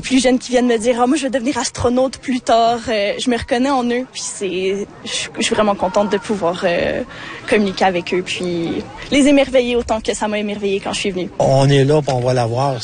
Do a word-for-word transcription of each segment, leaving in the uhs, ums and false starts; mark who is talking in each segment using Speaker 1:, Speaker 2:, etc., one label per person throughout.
Speaker 1: plus jeunes qui viennent me dire « Ah, oh, moi, je vais devenir astronaute plus tard. Euh, » Je me reconnais en eux, puis c'est, je, je suis vraiment contente de pouvoir euh, communiquer avec eux, puis les émerveiller autant que ça m'a émerveillée quand je suis venue.
Speaker 2: On est là, puis on va la voir.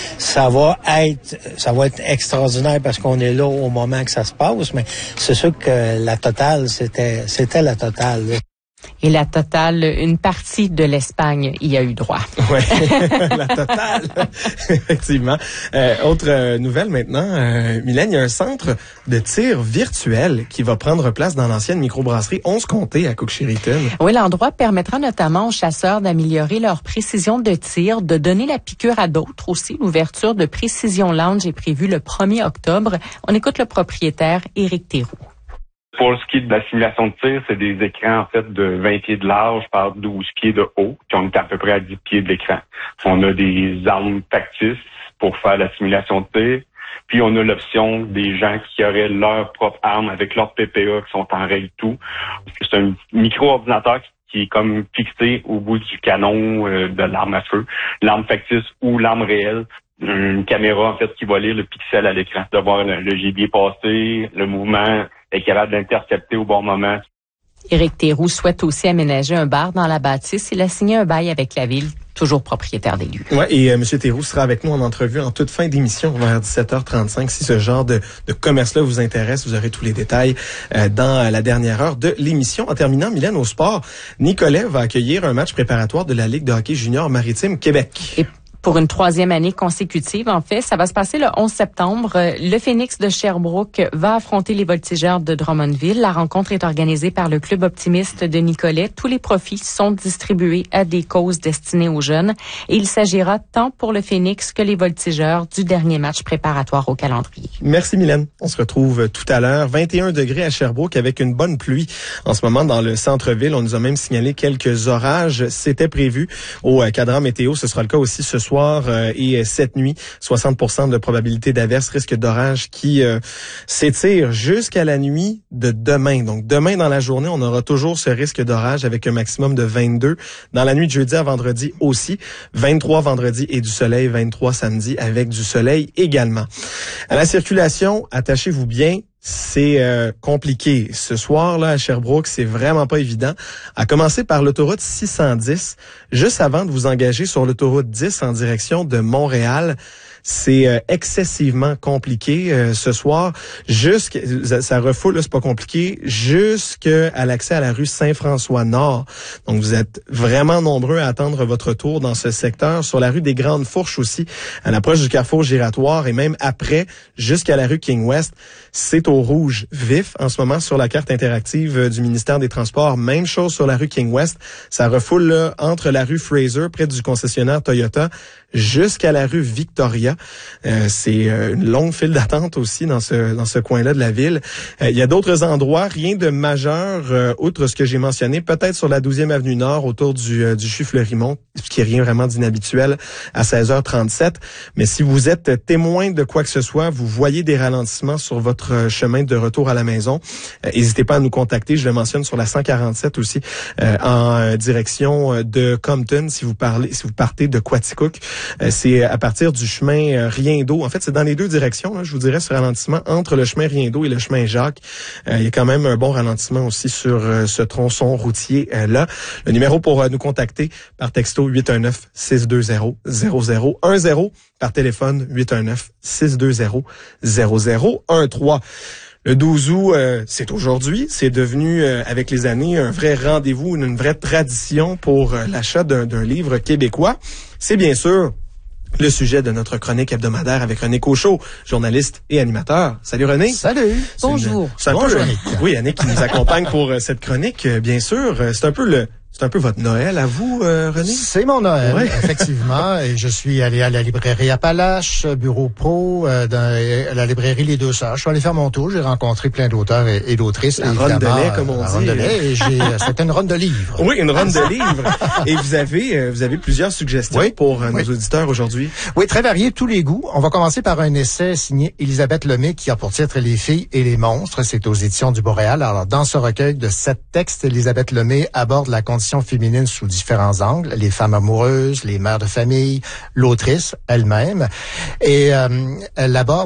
Speaker 2: Ça va être, ça va être extraordinaire parce qu'on est là au moment que ça se passe, mais c'est sûr que la totale, c'était, c'était la totale. Là.
Speaker 3: Et la totale, une partie de l'Espagne y a eu droit.
Speaker 4: Oui, la totale, effectivement. Euh, autre euh, nouvelle maintenant, euh, Mylène, il y a un centre de tir virtuel qui va prendre place dans l'ancienne microbrasserie onze Comtés à Cook-Chériton.
Speaker 3: Oui, l'endroit permettra notamment aux chasseurs d'améliorer leur précision de tir, de donner la piqûre à d'autres aussi. L'ouverture de Précision Lounge est prévue le premier octobre. On écoute le propriétaire, Éric Théroux.
Speaker 5: Pour ce qui est de la simulation de tir, c'est des écrans en fait de vingt pieds de large par douze pieds de haut, puis on est à peu près à dix pieds de l'écran. On a des armes factices pour faire la simulation de tir, puis on a l'option des gens qui auraient leur propre arme avec leur P P A qui sont en règle tout. C'est un micro-ordinateur qui est comme fixé au bout du canon euh, de l'arme à feu, l'arme factice ou l'arme réelle. Une caméra en fait qui va lire le pixel à l'écran, de voir le, le gibier passer, le mouvement, est capable d'intercepter au bon moment.
Speaker 3: Éric Théroux souhaite aussi aménager un bar dans la bâtisse. Il a signé un bail avec la ville, toujours propriétaire des lieux.
Speaker 4: Ouais, et euh, M. Théroux sera avec nous en entrevue en toute fin d'émission vers dix-sept heures trente-cinq. Si ce genre de, de commerce-là vous intéresse, vous aurez tous les détails euh, dans la dernière heure de l'émission. En terminant, Mylène, au sport, Nicolet va accueillir un match préparatoire de la Ligue de hockey junior maritime Québec.
Speaker 3: Et pour une troisième année consécutive, en fait, ça va se passer le onze septembre. Le Phoenix de Sherbrooke va affronter les Voltigeurs de Drummondville. La rencontre est organisée par le Club optimiste de Nicolet. Tous les profits sont distribués à des causes destinées aux jeunes. Et il s'agira tant pour le Phoenix que les Voltigeurs du dernier match préparatoire au calendrier.
Speaker 4: Merci Mylène. On se retrouve tout à l'heure. vingt et un degrés à Sherbrooke avec une bonne pluie. En ce moment, dans le centre-ville, on nous a même signalé quelques orages. C'était prévu au cadran météo. Ce sera le cas aussi ce soir. soir euh, et cette nuit, soixante pour cent de probabilité d'averse, risque d'orage qui euh, s'étire jusqu'à la nuit de demain. Donc demain dans la journée, on aura toujours ce risque d'orage avec un maximum de vingt-deux. Dans la nuit de jeudi à vendredi aussi, vingt-trois vendredi et du soleil, vingt-trois samedi avec du soleil également. À la circulation, attachez-vous bien. C'est euh, compliqué. Ce soir-là, à Sherbrooke, c'est vraiment pas évident. À commencer par l'autoroute six cent dix, juste avant de vous engager sur l'autoroute dix en direction de Montréal. C'est euh, excessivement compliqué euh, ce soir. Jusque ça, ça refoule, là, c'est pas compliqué, jusqu'à l'accès à la rue Saint-François-Nord. Donc vous êtes vraiment nombreux à attendre votre tour dans ce secteur. Sur la rue des Grandes Fourches aussi, à l'approche du carrefour giratoire et même après, jusqu'à la rue King-West, c'est au rouge vif en ce moment sur la carte interactive du ministère des Transports. Même chose sur la rue King-West. Ça refoule là, entre la rue Fraser, près du concessionnaire Toyota, jusqu'à la rue Victoria. Euh, c'est euh, une longue file d'attente aussi dans ce dans ce coin-là de la ville. Euh, il y a d'autres endroits, rien de majeur, euh, outre ce que j'ai mentionné, peut-être sur la douzième avenue Nord, autour du, euh, du C H U Fleurimont, ce qui est rien vraiment d'inhabituel à seize heures trente-sept. Mais si vous êtes témoin de quoi que ce soit, vous voyez des ralentissements sur votre chemin de retour à la maison, euh, n'hésitez pas à nous contacter. Je le mentionne sur la cent quarante-sept aussi, euh, en direction de Compton, si vous parlez, si vous partez de Quaticook. Euh, c'est à partir du chemin euh, Riendeau. En fait, c'est dans les deux directions, là, je vous dirais, ce ralentissement entre le chemin Riendeau et le chemin Jacques. Euh, il y a quand même un bon ralentissement aussi sur euh, ce tronçon routier-là. Euh, le numéro pour euh, nous contacter par texto huit un neuf, six deux zéro, zéro zéro un zéro, par téléphone huit un neuf, six deux zéro, zéro zéro un trois. Le douze août, euh, c'est aujourd'hui. C'est devenu, euh, avec les années, un vrai rendez-vous, une, une vraie tradition pour euh, l'achat d'un, d'un livre québécois. C'est bien sûr le sujet de notre chronique hebdomadaire avec René Cochot, journaliste et animateur. Salut René.
Speaker 6: Salut.
Speaker 4: C'est
Speaker 6: Bonjour.
Speaker 4: Une, c'est un
Speaker 6: Bonjour
Speaker 4: peu,
Speaker 6: Annick.
Speaker 4: Oui, Annick qui nous accompagne pour euh, cette chronique, euh, bien sûr. Euh, c'est un peu le... C'est un peu votre Noël à vous, euh, René?
Speaker 6: C'est mon Noël,
Speaker 4: ouais.
Speaker 6: Effectivement. Et je suis allé à la librairie Appalache, Bureau Pro, euh, dans la librairie Les Deux Sœurs. Je suis allé faire mon tour. J'ai rencontré plein d'auteurs et, et d'autrices.
Speaker 4: La ronde de lait, comme on
Speaker 6: la
Speaker 4: dit.
Speaker 6: Ronde de lait. Et j'ai, c'était une ronde de livres.
Speaker 4: Oui, une ronde de livres. Et vous avez, euh, vous avez plusieurs suggestions
Speaker 6: oui.
Speaker 4: pour euh, nos
Speaker 6: oui.
Speaker 4: auditeurs aujourd'hui.
Speaker 6: Oui, très variés, tous les goûts. On va commencer par un essai signé Elisabeth Lemay qui a pour titre Les filles et les monstres. C'est aux éditions du Boréal. Alors, dans ce recueil de sept textes, Elisabeth Lemay aborde la condition féminine sous différents angles, les femmes amoureuses, les mères de famille, l'autrice elle-même. Et euh, elle aborde